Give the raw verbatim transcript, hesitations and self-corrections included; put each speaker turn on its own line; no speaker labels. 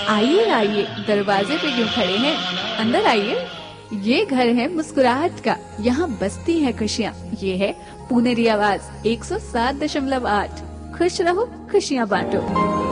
आइए आइए, दरवाजे पे क्यों खड़े हैं, अंदर आइए। ये घर है मुस्कुराहट का, यहाँ बसती है खुशियाँ। ये है पुनेरी आवाज एक सौ सात दशमलव आठ। खुश रहो, खुशियाँ बांटो।